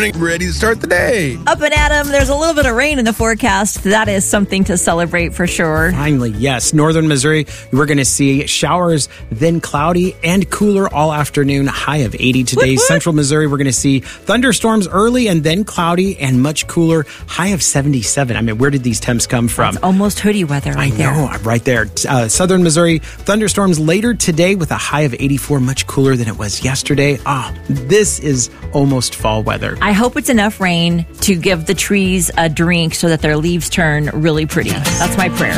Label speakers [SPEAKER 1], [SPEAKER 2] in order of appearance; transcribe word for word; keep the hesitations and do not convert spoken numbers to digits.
[SPEAKER 1] morning, ready to start the day.
[SPEAKER 2] Up and Adam, there's a little bit of rain in the forecast. That is something to celebrate for sure.
[SPEAKER 3] Finally, yes. Northern Missouri, we're going to see showers, then cloudy and cooler all afternoon, high of eighty today.
[SPEAKER 2] Whoop, whoop.
[SPEAKER 3] Central Missouri, we're going to see thunderstorms early and then cloudy and much cooler, high of seventy-seven. I mean, where did these temps come from?
[SPEAKER 2] It's almost hoodie weather right
[SPEAKER 3] I
[SPEAKER 2] there.
[SPEAKER 3] know, I'm right there. Uh, Southern Missouri, thunderstorms later today with a high of eighty-four, much cooler than it was yesterday. Ah, this is almost fall weather.
[SPEAKER 2] I hope it's enough rain to give the trees a drink so that their leaves turn really pretty. That's my prayer.